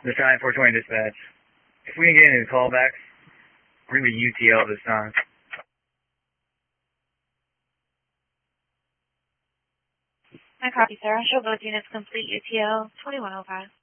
The time 420 dispatch. If we can get any callbacks, we're going to be UTL this time. I copy, sir. I show both units complete UTL 2105.